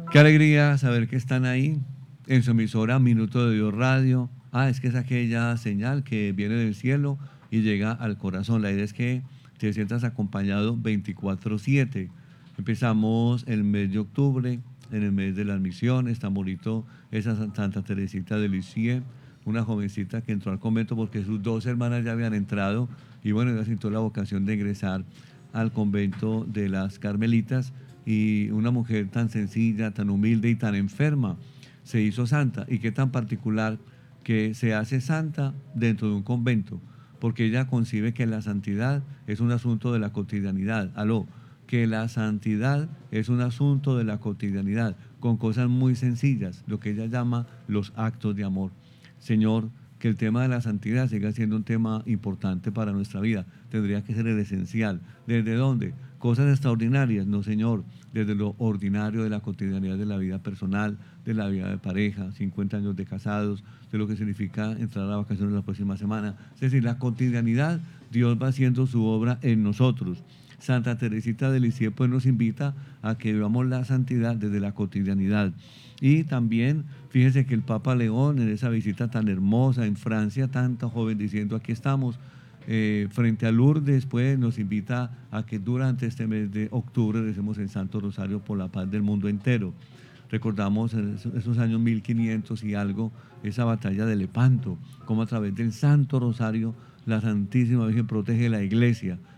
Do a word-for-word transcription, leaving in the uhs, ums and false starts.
Qué alegría saber que están ahí en su emisora Minuto de Dios Radio. Ah, es que es aquella señal que viene del cielo y llega al corazón. La idea es que te sientas acompañado veinticuatro siete. Empezamos el mes de octubre, en el mes de las misiones, tan bonito esa Santa Teresita de Lisieux, una jovencita que entró al convento porque sus dos hermanas ya habían entrado y bueno, ella sintió la vocación de ingresar al convento de las Carmelitas y una mujer tan sencilla, tan humilde y tan enferma se hizo santa. Y qué tan particular que se hace santa dentro de un convento, porque ella concibe que la santidad es un asunto de la cotidianidad. Aló, que la santidad es un asunto de la cotidianidad, con cosas muy sencillas, lo que ella llama los actos de amor. Señor, que el tema de la santidad siga siendo un tema importante para nuestra vida. Tendría que ser el esencial. ¿Desde dónde? Cosas extraordinarias, no Señor, desde lo ordinario de la cotidianidad de la vida personal, de la vida de pareja, cincuenta años de casados, de lo que significa entrar a vacaciones la próxima semana. Es decir, la cotidianidad, Dios va haciendo su obra en nosotros. Santa Teresita de Lisieux pues nos invita a que vivamos la santidad desde la cotidianidad. Y también, fíjense que el Papa León, en esa visita tan hermosa en Francia, tanta joven diciendo aquí estamos, eh, frente a Lourdes, pues nos invita a que durante este mes de octubre recemos el Santo Rosario por la paz del mundo entero. Recordamos en esos años mil quinientos y algo, esa batalla de Lepanto, como a través del Santo Rosario la Santísima Virgen protege la iglesia,